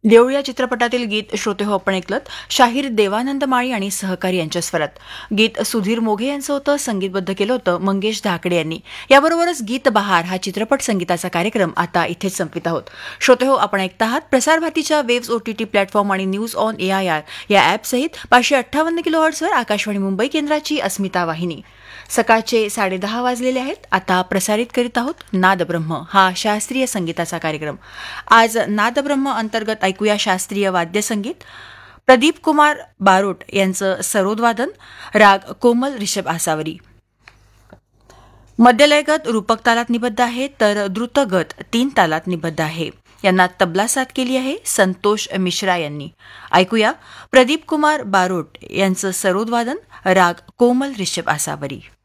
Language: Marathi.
देऊळ या चित्रपटातील गीत श्रोतेहो आपण ऐकलं. शाहीर देवानंद माळी आणि सहकारी यांच्या स्वरात. गीत सुधीर मोघे यांचं होतं. संगीतबद्ध केलं होतं मंगेश धाकडे यांनी. याबरोबरच गीत बहार हा चित्रपट संगीताचा कार्यक्रम आता इथेच संपवित आहोत. श्रोतेहो आपण ऐकत आहात प्रसार भारतीच्या वेव्स OTT प्लॅटफॉर्म आणि न्यूज ऑन AIR या ॲपसहित 558 किलोहर्ट्झवर आकाशवाणी मुंबई केंद्राची अस्मिता वाहिनी. सकाळचे 10:30 वाजलेले आहेत. आता प्रसारित करीत आहोत नादब्रह्म हा शास्त्रीय संगीताचा कार्यक्रम. आज नादब्रह्म अंतर्गत ऐकूया शास्त्रीय वाद्यसंगीत. प्रदीप कुमार बारोट यांचं सरोदवादन, राग कोमल रिषभ आसावरी. मध्यलयगत रूपक तालात निबद्ध आहे तर द्रुतगत 3 तालात निबद्ध आहे. यांना तबला साथ केली आहे संतोष मिश्रा यांनी. ऐकूया प्रदीप कुमार बारोट यांचं सरोदवादन, राग कोमल रिषभ आसावरी.